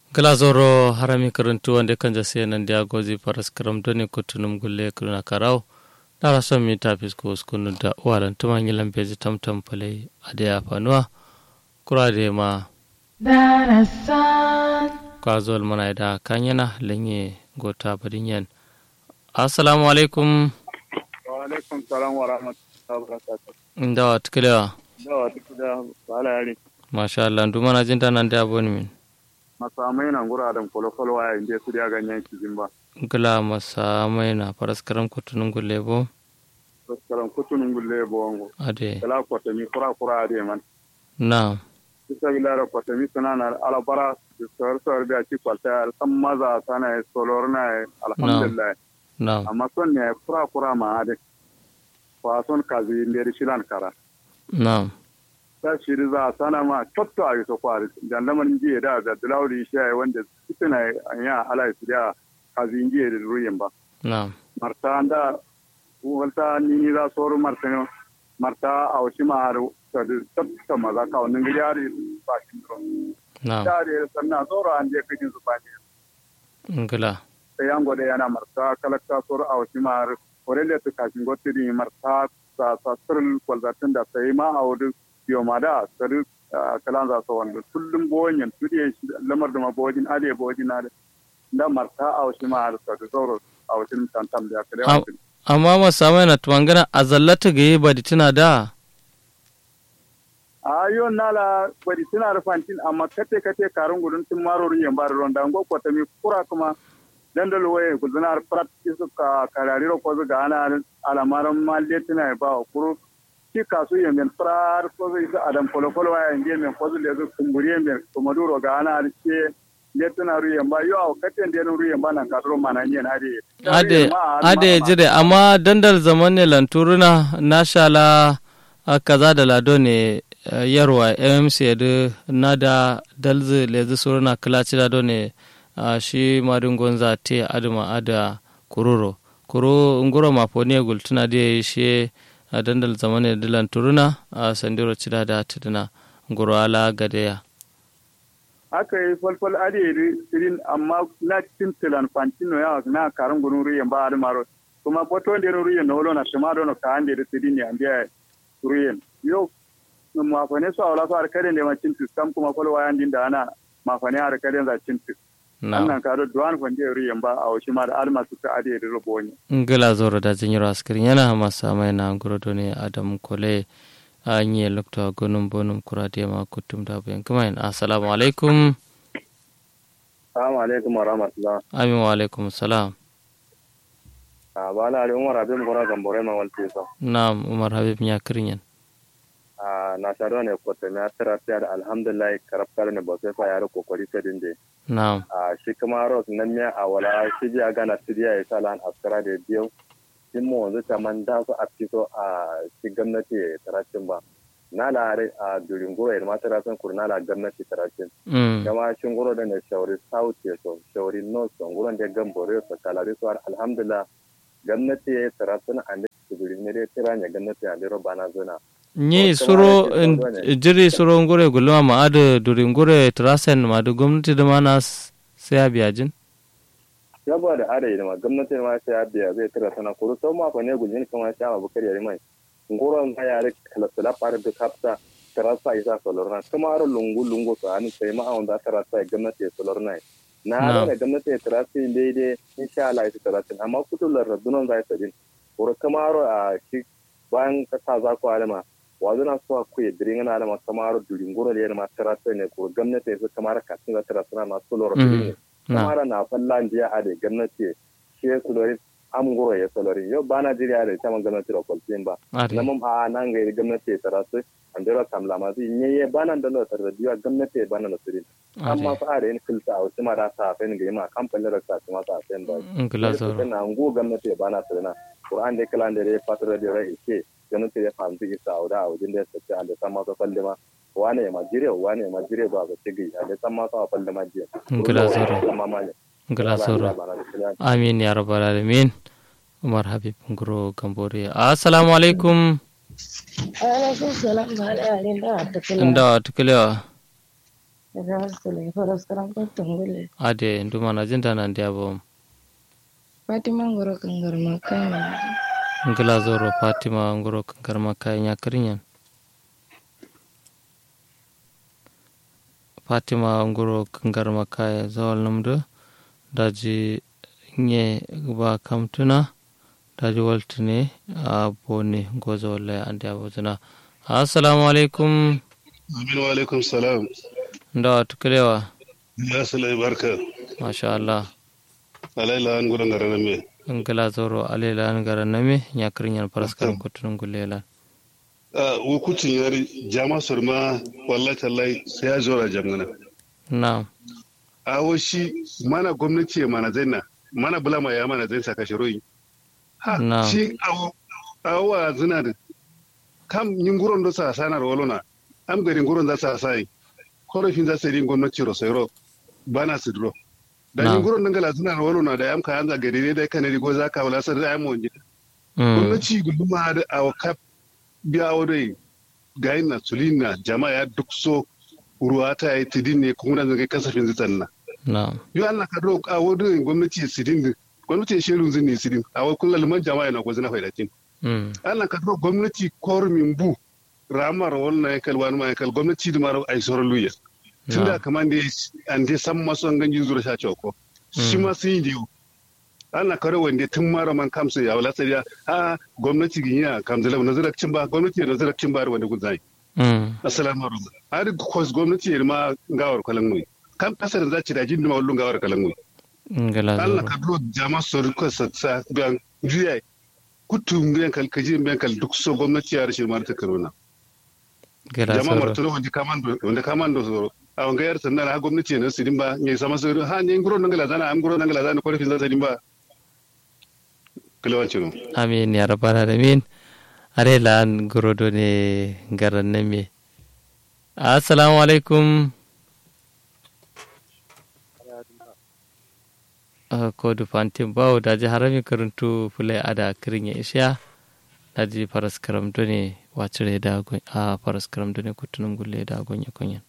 Glazoro harami karantu wande kanja nan dia gozi paras karam doni kutunum gulle kuna karau dara som mi tapis ko skunu da walan tumanyi lambeji tamtam pale ade afanua kurade ma darasan kwazol mana da kanyana lenye gota badinyan. Assalamu alaikum. Wa alaikum salam wa rahmatullahi wa barakatuh. Ndawa tukelewa. Ndawa tukelewa wala yari. Masha Allah ndumana jinta nan da aboni min. Masamai na ngura adam kolo waya inde su dia ganyen kizimba. Gala masamai na paraskaram kutunum gulle bo. Paraskaram kutunum gulle bo ngo. Ade. Kala kota mi kura ade man. Na. Kisa gilara kota mi sunana ala bara sor bi aci kwalta maza sana solorna alhamdulillah. Na. Amma son ne kura ma ade. Fa son kazi nderi shilan kara. Na. Ta shiri za a sana ma cotto a yuso kwari jandaman jiye da dalauri shi wanda suna anya ala su da kazi jiye da ruyin ba na marta da walta ni za soru marta a wasu ma har ta maza ka wannan gari ba shi na da sannan zoro an je kajin su ba ne ngala sai an gode yana marta kalakta soru a wasu ma har orele ta kashin gotiri marta sa sirrin kwalzatin da sai ma a wurin yoma da sari kalan za su wanda kullum boyin tudiye lamar da mabojin ade bojin ade da marta a wasu ma har sari zauro a wasu tantam da kare amma masamai na tumangana a zallata ga yi badi tuna da a yon nala badi tuna da fantin amma kate karun gudun tun maro riyan ba ron da ngo kwata mi kura kuma dandal waye gudun har practice ka karariro ko ga ana alamaran malle tuna ba kuru ki kasu yemen frar ko zai adam kolo wa yenge men ko zai lezu kumburi men ko maduro ga ana ce letuna ruyen ba yo katen de ruyen ba nan kadro mananye ade jire amma dandal zaman ne lanturuna nashala kaza da lado ne yarwa mmc da nada dalzu lezu suruna klaci lado ne shi madin gonza te aduma ada kururo nguro mafone gultuna de shi a dandal zamane dilan turuna a sandiro cida da tuduna nguro ala gadeya aka yi falfal ade sirin amma na cikin tilan fantino ya na karan gunun ruyen ba almaro kuma boto de ruyen no lona shima dono ka ande de sirin ya ndiya ruyen yo mafane so awla so arkade de macin kam kuma falwa yan din da ana mafane arkade za cin nan ka do duwan fande ruyen ba a shi ma da alma su ka ade de robonye ngala zoro da jinyiro askirin yana masa mai na nguro ne adam kole anye lokto gonum bonum kurade ma kutum da bayan kuma assalamu alaikum. Assalamu alaikum wa rahmatullah. Amin wa alaikum salam. Bala ali Umar Habib gora gambore ma walti so. Na'am Umar Habib nya kirinyan. Na sharo ne ko ta na tarafiya da alhamdulillah karafkar ne ba sai fa yaro kokari ta dinde. Na'am. Shi kuma ros nan ne a wala shi ji gana tidiya ya salan askara da biyo. Shin mu wanzu ta man da su a fito a shi gwamnati taracin ba. Na lare a durin goro ya mata rasan kurna la gwamnati taracin. Kama shin goro da ne shawari south ya so shawari north so goro da gambore so kalari so alhamdulillah gwamnati ya taracin an da durin ne da tiranya gwamnati a lero bana zona. Ni suro jiri suro ngure gulma ma adu durin gure trasen ma da gwamnati da mana sai a biya jin. Yaba da are da ma gwamnati ma sai a biya zai tira sana kuru sau ma fa ne gujin kuma sha ma bukari yari mai. Nguron ga yare kala fara da kapta tarasa isa solorna kuma aro lungu so an sai ma on da tarasa gwamnati solorna. Na da gwamnati tarasa daidai insha Allah ita tarasa amma kutular radunan zai sadin. Kuru kuma aro a shi bayan ka ta za ku alama wazuna so ku yi dirin na alama kamar durin goro da ma tarasa ne ko gwamnati su kamar ka tun da tarasa na solor ne. Kamar na fallan jiya a da gwamnati shi su lori am goro ya solori yo bana jiriya da ta gwamnati da kwalfin ba namun a nan ga gwamnati tarasa an dora kamla ma zai ne bana da lo tarbiya gwamnati bana da sirin amma fa da in kulta a wasu mara ta fen ga ma kamfanin da ta ma ta fen ba na ngu gwamnati bana sirina Qur'an da kalan da ya fatar da rai ke gwamnati ya fahimci isa a wajen da ya sace da san ma falle ma wane ma jire ba ga tigi da san ma falle ma jiya ngala soro amin ya rabbal alamin. Umar Habib nguro gambore assalamu alaikum. Alaikum salam ba alaikum da tukalewa Rasule faraskaram ko tungule. ade nduma na jinta nan dia bom Fatima ngoro kangar makana. ngila zoro fatima ngoro kankar makai nya kirinyan fatima ngoro kankar makai zawal namdo daji nye ba kamtuna daji waltune a bone gozo wallahi ande abuzuna assalamu alaikum Amin wa alaikum salam. ndo tukulewa Ya salai barka. masha Allah Alaila an gudan garin me. ngila zoro alela ngara name nya kirinyan paraskar kutunun gulela Wukucin yari jama surma wallahi tallahi sai ya zora jamgana. na'am Shi mana gwamnati mana zaina mana bulama ya mana zain saka shiroyi. Na'am. Shi awa zina da kam yin guron da sa sanar walona am garin guron da sa sai korafin za su yi gwamnati rosairo bana su duro. Da yin guron nan gala zina walona da yam ka yanza gari da kanari ko za ka wala sai da yam wonji. Gwamnati guduma da awakap biya wadai ga yin na sulina jama'a ya duk so ruwa ta yi tidin ne kuma da zai kasafin zitan na. Yi Allah ka roƙa a wadai gwamnati ya sidin gwamnati ya shirin zin ne sidin a wai kullum liman jama'a na kwazi na faidatin. Allah ka roƙa gwamnati kormin bu ramar wannan ya kalwa ma ya kal gwamnati da mara ai sauran luya. Tun da kamar da an dai san masu an ganjin zura sha ko. Shi ma sun yi diyo. Allah kare wanda tun mara man kamsa ya wala tsariya gwamnati ginya kamzala na zarakcin ba gwamnati na zarakcin ba wanda kun zai assalamu alaikum har kos gwamnati ya ma gawar kalan mu kan kasar za ci da jin da wallun gawar kalan mu Allah ka do jama so ko sa ban juya kutu ngiyan kal kaji ngiyan kal duk so gwamnati ya rashin marta corona jama martuno wanda kamando so a wanga yar sannan ha gwamnati ne su dimba ne sama so ha ne ngoro nan gala zana am ngoro nan gala zana ko rafin za dimba amin ya rabbal alamin are lan gorodo ne garan name assalamu alaikum ko du fantin bawo da ji harami karuntu fulai ada kirin ya isha da ji faras karam done wacire da a faras karam done kutunun gulle da gonya kunyan